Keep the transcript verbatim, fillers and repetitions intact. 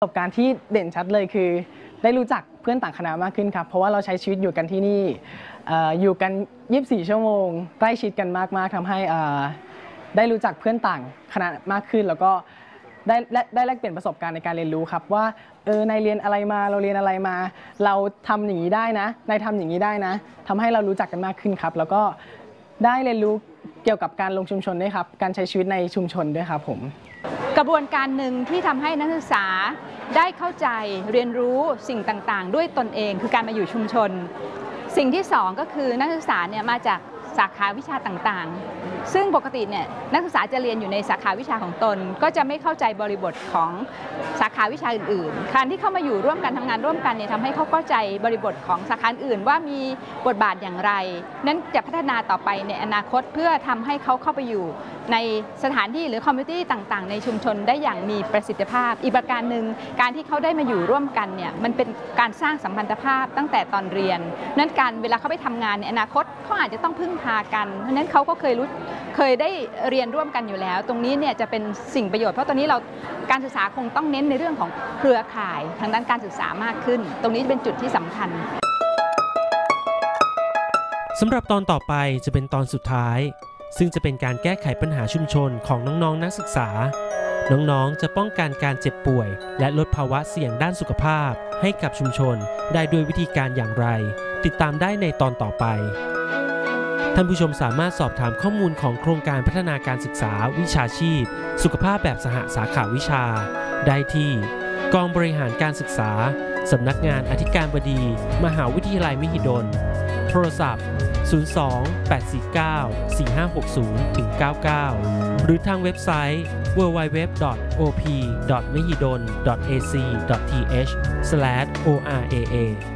ประสบการณ์ที่เด่นชัดเลยคือได้รู้จักเพื่อนต่างคณะมากขึ้นครับเพราะว่าเราใช้ชีวิตอยู่กันที่นี่อยู่กันยี่สิบสี่ชั่วโมงใกล้ชิดกันมากๆทำให้ได้รู้จักเพื่อนต่างคณะมากขึ้นแล้วก็ได้ได้แลกเปลี่ยนประสบการณ์ในการเรียนรู้ครับว่าเออนายเรียนอะไรมาเราเรียนอะไรมาเราทำอย่างนี้ได้นะนายทำอย่างนี้ได้นะทำให้เรารู้จักกันมากขึ้นครับแล้วก็ได้เรียนรู้เกี่ยวกับการลงชุมชนด้วยครับการใช้ชีวิตในชุมชนด้วยครับผมกระบวนการหนึ่งที่ทำให้นักศึกษาได้เข้าใจเรียนรู้สิ่งต่างๆด้วยตนเองคือการมาอยู่ชุมชนสิ่งที่สองก็คือนักศึกษาเนี่ยมาจากสาขาวิชาต่างๆซึ่งปกติเนี่ยนักศึกษาจะเรียนอยู่ในสาขาวิชาของตนก็จะไม่เข้าใจบริบทของสาขาวิชาอื่นๆการที่เข้ามาอยู่ร่วมกันทำงานร่วมกันเนี่ยทำให้เขาเข้าใจบริบทของสาขาอื่นว่ามีบทบาทอย่างไรนั้นจะพัฒนาต่อไปในอนาคตเพื่อทำให้เขาเข้าไปอยู่ในสถานที่หรือคอมมูนิตี้ต่างๆในชุมชนได้อย่างมีประสิทธิภาพอีกประการหนึ่งการที่เขาได้มาอยู่ร่วมกันเนี่ยมันเป็นการสร้างสัมพันธภาพตั้งแต่ตอนเรียนนั้นการเวลาเขาไปทำงานในอนาคตเขาอาจจะต้องพึ่งพากันเพราะนั้นเขาก็เคยรู้เคยได้เรียนร่วมกันอยู่แล้วตรงนี้เนี่ยจะเป็นสิ่งประโยชน์เพราะตอนนี้เราการศึกษาคงต้องเน้นในเรื่องของเครือข่ายทางด้านการศึกษามากขึ้นตรงนี้เป็นจุดที่สำคัญสำหรับตอนต่อไปจะเป็นตอนสุดท้ายซึ่งจะเป็นการแก้ไขปัญหาชุมชนของน้องๆนักศึกษาน้องๆจะป้องกันการเจ็บป่วยและลดภาวะเสี่ยงด้านสุขภาพให้กับชุมชนได้ด้วยวิธีการอย่างไรติดตามได้ในตอนต่อไปท่านผู้ชมสามารถสอบถามข้อมูลของโครงการพัฒนาการศึกษาวิชาชีพสุขภาพแบบสหสาขาวิชาได้ที่กองบริหารการศึกษาสำนักงานอธิการบดีมหาวิทยาลัยมหิดลโทรศัพท์ศูนย์ สอง แปด สี่ เก้า สี่ ห้า หก ศูนย์ เก้า เก้า หรือทางเว็บไซต์ ดับเบิลยู ดับเบิลยู ดับเบิลยู ดอท โอ พี ดอท มหิดล ดอท เอ ซี ดอท ที เอช สแลช โอ อาร์ เอ เอ